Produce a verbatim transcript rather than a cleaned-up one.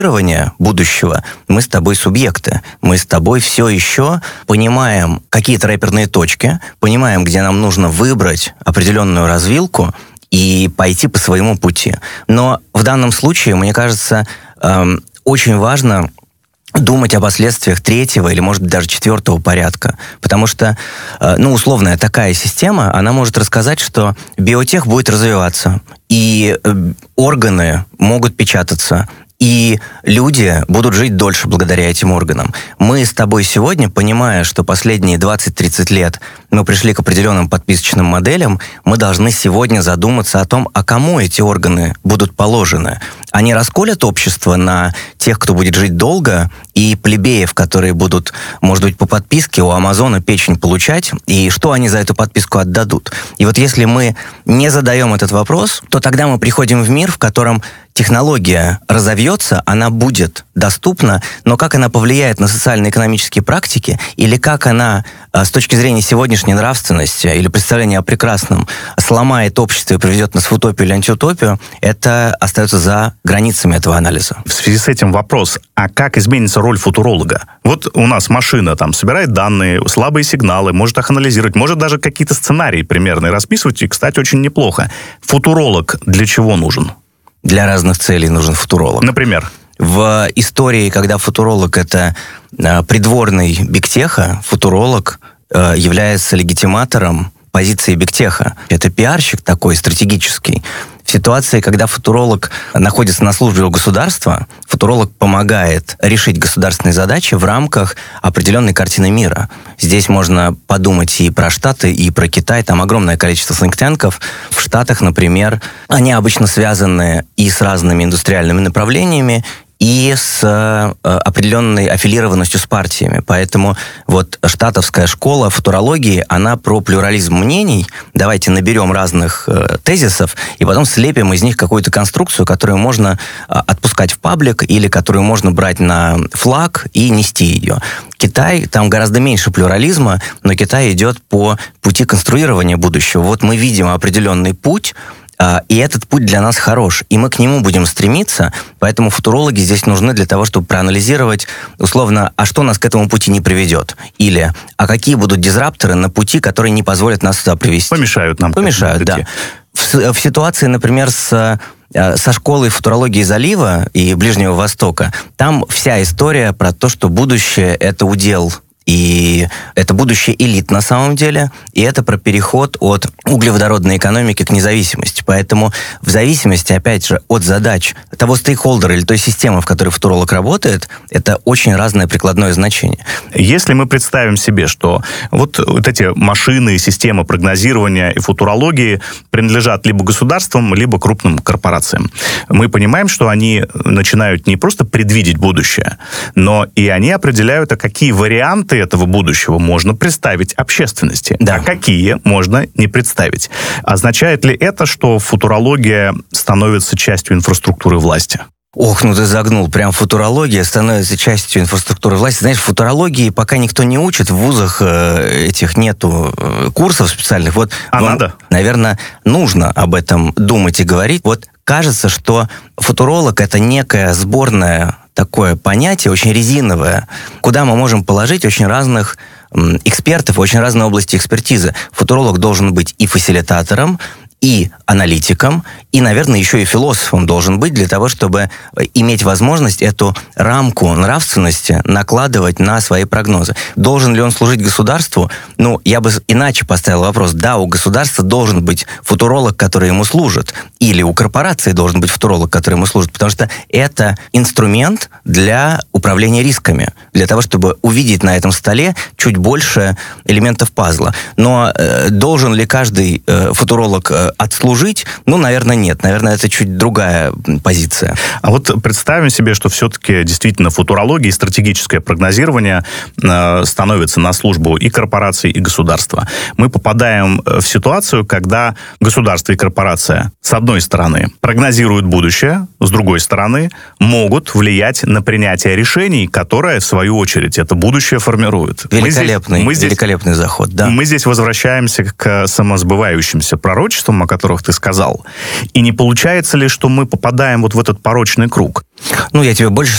будущего, мы с тобой субъекты. Мы с тобой все еще понимаем какие-то рэперные точки, понимаем, где нам нужно выбрать определенную развилку и пойти по своему пути. Но в данном случае, мне кажется, эм, очень важно думать о последствиях третьего или, может быть, даже четвертого порядка. Потому что, э, ну, условная такая система, она может рассказать, что биотех будет развиваться, и э, органы могут печататься, и люди будут жить дольше благодаря этим органам. Мы с тобой сегодня, понимая, что последние двадцать-тридцать лет мы пришли к определенным подписочным моделям, мы должны сегодня задуматься о том, а кому эти органы будут положены. Они расколят общество на тех, кто будет жить долго, и плебеев, которые будут, может быть, по подписке у Амазона печень получать, и что они за эту подписку отдадут. И вот если мы не задаем этот вопрос, то тогда мы приходим в мир, в котором технология разовьется, она будет доступна, но как она повлияет на социально-экономические практики, или как она с точки зрения сегодняшней нравственности или представления о прекрасном сломает общество и приведет нас в утопию или антиутопию, это остается за границами этого анализа. В связи с этим вопрос, а как изменится роль футуролога? Вот у нас машина там собирает данные, слабые сигналы, может их анализировать, может даже какие-то сценарии примерные расписывать, и, кстати, очень неплохо. Футуролог для чего нужен? Для разных целей нужен футуролог. Например? В истории, когда футуролог — это придворный бигтеха, футуролог является легитиматором позиции бигтеха. Это пиарщик такой стратегический. В ситуации, когда футуролог находится на службе у государства, футуролог помогает решить государственные задачи в рамках определенной картины мира. Здесь можно подумать и про Штаты, и про Китай. Там огромное количество think-tank'ов. В Штатах, например, они обычно связаны и с разными индустриальными направлениями, и с э, определенной аффилированностью с партиями. Поэтому вот штатовская школа футурологии, она про плюрализм мнений. Давайте наберем разных э, тезисов, и потом слепим из них какую-то конструкцию, которую можно э, отпускать в паблик, или которую можно брать на флаг и нести ее. Китай, там гораздо меньше плюрализма, но Китай идет по пути конструирования будущего. Вот мы видим определенный путь, и этот путь для нас хорош, и мы к нему будем стремиться, поэтому футурологи здесь нужны для того, чтобы проанализировать, условно, а что нас к этому пути не приведет, или а какие будут дизрапторы на пути, которые не позволят нас туда привести. Помешают нам. Помешают, да. В, в ситуации, например, с... со школой футурологии Залива и Ближнего Востока, там вся история про то, что будущее — это удел, и это будущее элит на самом деле, и это про переход от углеводородной экономики к независимости. Поэтому в зависимости, опять же, от задач того стейкхолдера или той системы, в которой футуролог работает, это очень разное прикладное значение. Если мы представим себе, что вот, вот эти машины, системы прогнозирования и футурологии принадлежат либо государствам, либо крупным корпорациям, мы понимаем, что они начинают не просто предвидеть будущее, но и они определяют, а какие варианты этого будущего можно представить общественности, да. А какие можно не представить. Означает ли это, что футурология становится частью инфраструктуры власти? Ох, ну ты загнул. Прям футурология становится частью инфраструктуры власти. Знаешь, футурологии пока никто не учит, в вузах э, этих нету э, курсов специальных. Вот, а вам, надо? Наверное, нужно об этом думать и говорить. Вот кажется, что футуролог — это некая сборная такое понятие, очень резиновое, куда мы можем положить очень разных м, экспертов, очень разные области экспертизы. Футуролог должен быть и фасилитатором, и аналитиком, и, наверное, еще и философом должен быть для того, чтобы иметь возможность эту рамку нравственности накладывать на свои прогнозы. Должен ли он служить государству? Ну, я бы иначе поставил вопрос. Да, у государства должен быть футуролог, который ему служит, или у корпорации должен быть футуролог, который ему служит, потому что это инструмент для управления рисками, для того, чтобы увидеть на этом столе чуть больше элементов пазла. Но э, должен ли каждый э, футуролог э, отслужить? Ну, наверное, нет. Наверное, это чуть другая позиция. А вот представим себе, что все-таки действительно футурология и стратегическое прогнозирование э, становятся на службу и корпораций, и государства. Мы попадаем в ситуацию, когда государство и корпорация, с одной стороны, прогнозируют будущее, с другой стороны, могут влиять на принятие решений, которое, в свою очередь, это будущее формирует. Великолепный, мы здесь, великолепный заход, да. Мы здесь возвращаемся к самосбывающимся пророчествам, о которых ты сказал. И не получается ли, что мы попадаем вот в этот порочный круг? Ну, я тебе больше